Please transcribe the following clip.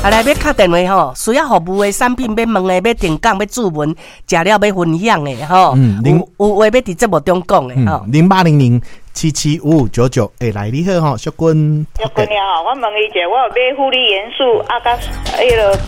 来要敲电话吼，需要服务的产品要问的、要定岗、要注文、食了要分享的吼，有话要伫节目中讲的吼。 0800775599，来你好吼，小君。 小君你好，我问一下，我有买护理元素啊，甲迄个